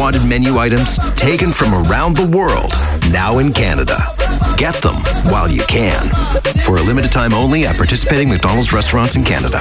wanted menu items taken from around the world, now in Canada. Get them while you can. For a limited time only at participating McDonald's restaurants in Canada.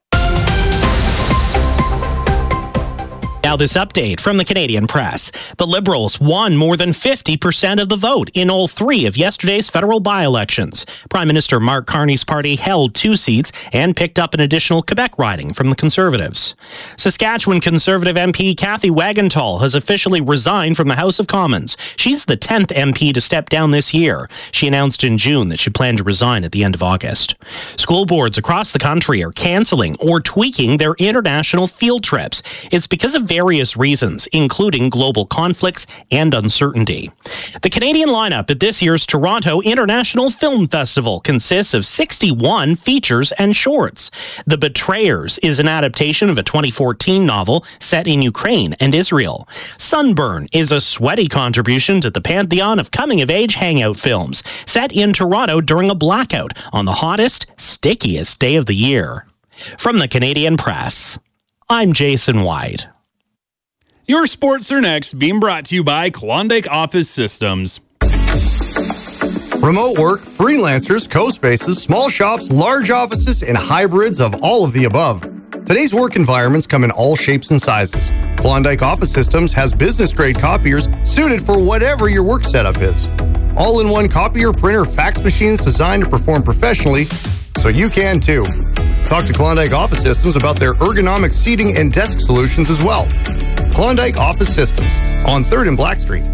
Now this update from the Canadian Press. The Liberals won more than 50% of the vote in all three of yesterday's federal by-elections. Prime Minister Mark Carney's party held 2 seats and picked up an additional Quebec riding from the Conservatives. Saskatchewan Conservative MP Kathy Wagenthal has officially resigned from the House of Commons. She's the 10th MP to step down this year. She announced in June that she planned to resign at the end of August. School boards across the country are cancelling or tweaking their international field trips. It's because of various reasons, including global conflicts and uncertainty. The Canadian lineup at this year's Toronto International Film Festival consists of 61 features and shorts. The Betrayers is an adaptation of a 2014 novel set in Ukraine and Israel. Sunburn is a sweaty contribution to the pantheon of coming-of-age hangout films, set in Toronto during a blackout on the hottest, stickiest day of the year. From the Canadian Press, I'm Jason White. Your sports are next, being brought to you by Klondike Office Systems. Remote work, freelancers, co-spaces, small shops, large offices, and hybrids of all of the above. Today's work environments come in all shapes and sizes. Klondike Office Systems has business-grade copiers suited for whatever your work setup is. All-in-one copier, printer, fax machines designed to perform professionally, so you can too. Talk to Klondike Office Systems about their ergonomic seating and desk solutions as well. Klondike Office Systems on 3rd and Black Street.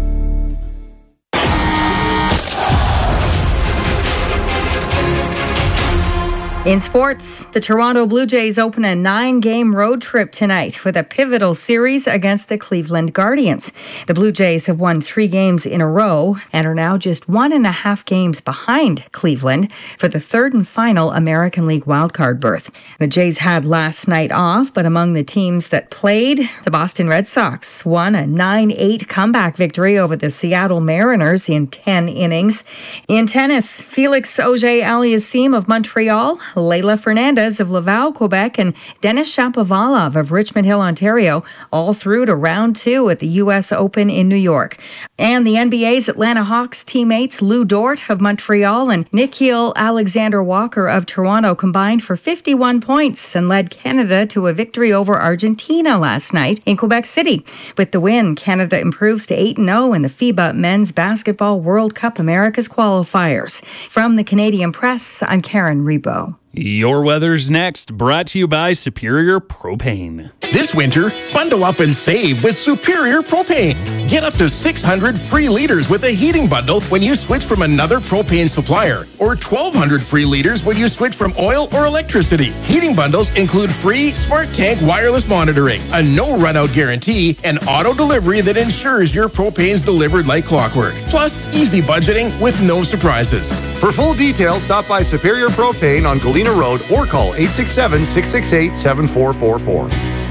In sports, the Toronto Blue Jays open a 9-game road trip tonight with a pivotal series against the Cleveland Guardians. The Blue Jays have won 3 games in a row and are now just 1.5 games behind Cleveland for the 3rd and final American League wildcard berth. The Jays had last night off, but among the teams that played, the Boston Red Sox won a 9-8 comeback victory over the Seattle Mariners in 10 innings. In tennis, Felix Auger-Aliassime of Montreal, Leila Fernandez of Laval, Quebec, and Denis Shapovalov of Richmond Hill, Ontario, all through to round 2 at the U.S. Open in New York. And the NBA's Atlanta Hawks teammates Lou Dort of Montreal and Nickeil Alexander-Walker of Toronto combined for 51 points and led Canada to a victory over Argentina last night in Quebec City. With the win, Canada improves to 8-0 in the FIBA Men's Basketball World Cup Americas qualifiers. From the Canadian Press, I'm Karen Rebo. Your weather's next, brought to you by Superior Propane. This winter, bundle up and save with Superior Propane. Get up to 600 free liters with a heating bundle when you switch from another propane supplier, or 1,200 free liters when you switch from oil or electricity. Heating bundles include free Smart Tank wireless monitoring, a no run-out guarantee, and auto delivery that ensures your propane's delivered like clockwork. Plus, easy budgeting with no surprises. For full details, stop by Superior Propane on Galena Road or call 867-668-7444.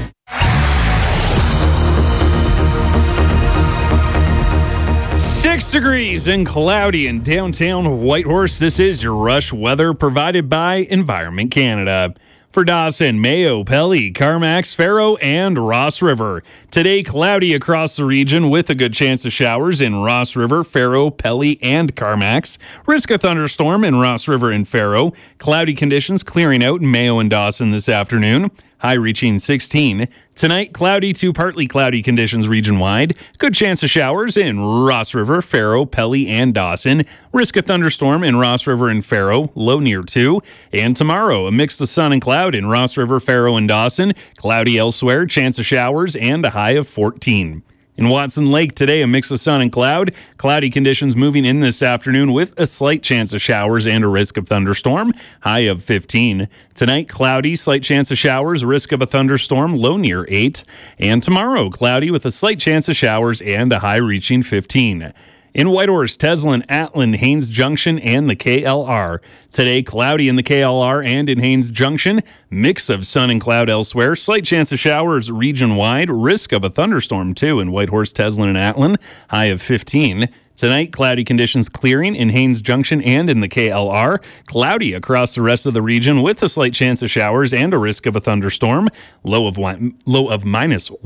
6 degrees and cloudy in downtown Whitehorse. This is your Rush weather provided by Environment Canada. For Dawson, Mayo, Pelly, Carmax, Faro, and Ross River. Today, cloudy across the region with a good chance of showers in Ross River, Faro, Pelly, and Carmax. Risk of thunderstorm in Ross River and Faro. Cloudy conditions clearing out in Mayo and Dawson this afternoon. High reaching 16. Tonight, cloudy to partly cloudy conditions region-wide. Good chance of showers in Ross River, Faro, Pelly, and Dawson. Risk of thunderstorm in Ross River and Faro, low near 2. And tomorrow, a mix of sun and cloud in Ross River, Faro, and Dawson. Cloudy elsewhere, chance of showers, and a high of 14. In Watson Lake today, a mix of sun and cloud. Cloudy conditions moving in this afternoon with a slight chance of showers and a risk of thunderstorm. High of 15. Tonight, cloudy, slight chance of showers, risk of a thunderstorm, low near 8. And tomorrow, cloudy with a slight chance of showers and a high reaching 15. In Whitehorse, Teslin, Atlin, Haines Junction, and the KLR. Today, cloudy in the KLR and in Haines Junction. Mix of sun and cloud elsewhere. Slight chance of showers region-wide. Risk of a thunderstorm, too, in Whitehorse, Teslin, and Atlin. High of 15. Tonight, cloudy conditions clearing in Haines Junction and in the KLR. Cloudy across the rest of the region with a slight chance of showers and a risk of a thunderstorm. Low of -1.